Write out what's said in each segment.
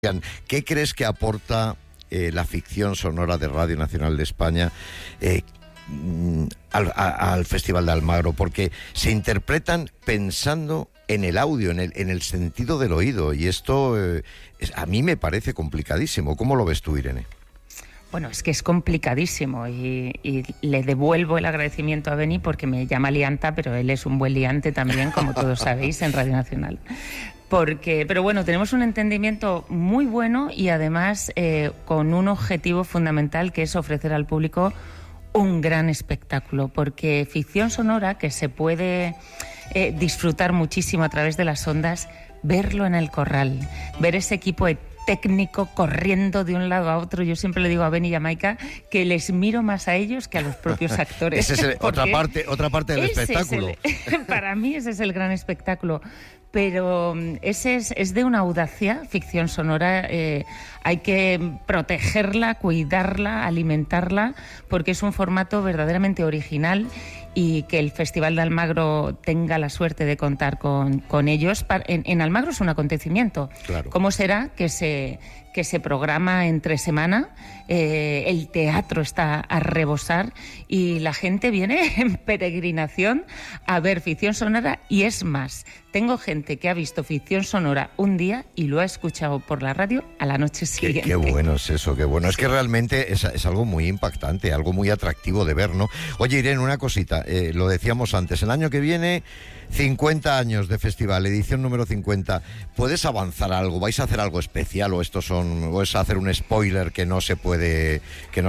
¿Qué crees que aporta la ficción sonora de Radio Nacional de España al Festival de Almagro? Porque se interpretan pensando en el audio, en el sentido del oído, y esto a mí me parece complicadísimo. ¿Cómo lo ves tú, Irene? Bueno, es que es complicadísimo y le devuelvo el agradecimiento a Beni porque me llama lianta, pero él es un buen liante también, como todos sabéis, en Radio Nacional. Pero bueno, tenemos un entendimiento muy bueno y además con un objetivo fundamental, que es ofrecer al público un gran espectáculo, porque ficción sonora que se puede disfrutar muchísimo a través de las ondas, verlo en el corral, ver ese equipo técnico corriendo de un lado a otro. Yo siempre le digo a Beni y a Maika que les miro más a ellos que a los propios actores. Esa es otra parte del espectáculo. Para mí ese es el gran espectáculo. Pero ese es de una audacia, ficción sonora. Hay que protegerla, cuidarla, alimentarla, porque es un formato verdaderamente original, y que el Festival de Almagro tenga la suerte de contar con ellos. En Almagro es un acontecimiento. Claro. ¿Cómo será que se programa entre semana? El teatro está a rebosar y la gente viene en peregrinación a ver ficción sonora, y es más, tengo gente que ha visto ficción sonora un día y lo ha escuchado por la radio a la noche siguiente. Qué bueno es eso, qué bueno. Es que realmente es algo muy impactante, algo muy atractivo de ver, ¿no? Oye, Irene, una cosita, lo decíamos antes, el año que viene 50 años de festival, edición número 50. ¿Puedes avanzar algo? ¿Vais a hacer algo especial o o es hacer un spoiler que no se puede?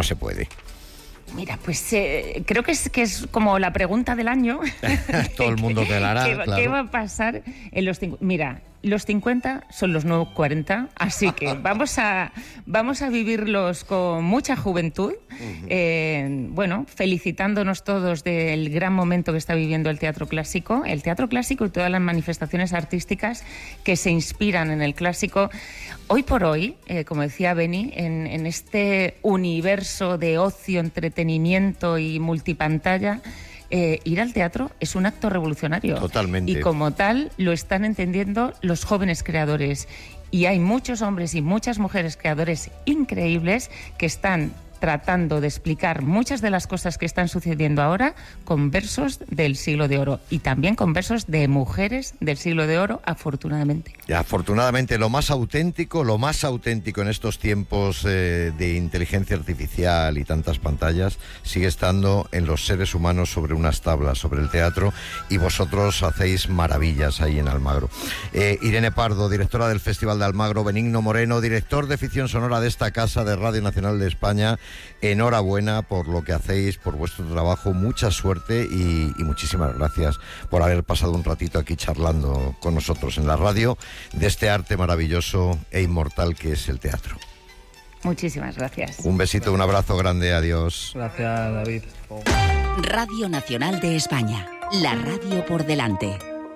Mira, pues creo que es como la pregunta del año. Todo el mundo te la hará, claro. ¿Qué va a pasar en los 50? Mira, los 50 son los nuevos 40, así que vamos a vivirlos con mucha juventud. Bueno, felicitándonos todos del gran momento que está viviendo el teatro clásico y todas las manifestaciones artísticas que se inspiran en el clásico. Hoy por hoy, como decía Beni, en este universo de ocio, entretenimiento y multipantalla, ir al teatro es un acto revolucionario. Totalmente. Y como tal lo están entendiendo los jóvenes creadores. Y hay muchos hombres y muchas mujeres creadores increíbles que están tratando de explicar muchas de las cosas que están sucediendo ahora con versos del siglo de oro, y también con versos de mujeres del siglo de oro, afortunadamente. Y afortunadamente lo más auténtico en estos tiempos de inteligencia artificial y tantas pantallas sigue estando en los seres humanos sobre unas tablas, sobre el teatro, y vosotros hacéis maravillas ahí en Almagro. Irene Pardo, directora del Festival de Almagro, Benigno Moreno, director de ficción sonora de esta casa de Radio Nacional de España, enhorabuena por lo que hacéis, por vuestro trabajo, mucha suerte y muchísimas gracias por haber pasado un ratito aquí charlando con nosotros en la radio de este arte maravilloso e inmortal que es el teatro. Muchísimas gracias. Un besito, un abrazo grande, adiós. Gracias, David. Radio Nacional de España, la radio por delante.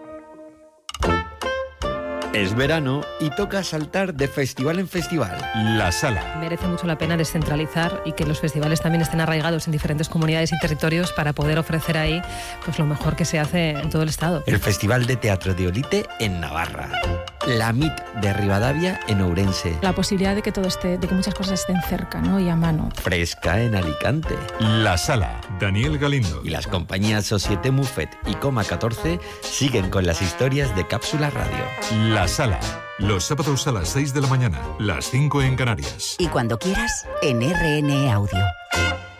Es verano y toca saltar de festival en festival. La Sala. Merece mucho la pena descentralizar y que los festivales también estén arraigados en diferentes comunidades y territorios para poder ofrecer ahí pues lo mejor que se hace en todo el estado. El Festival de Teatro de Olite en Navarra. La MIT de Rivadavia en Ourense. La posibilidad de que de que muchas cosas estén cerca, ¿no? Y a mano. Fresca en Alicante. La Sala, Daniel Galindo. Y las compañías Société Muffet y Coma 14 siguen con las historias de Cápsula Radio. La Sala, los sábados a las 6 de la mañana, las 5 en Canarias. Y cuando quieras, en RN Audio.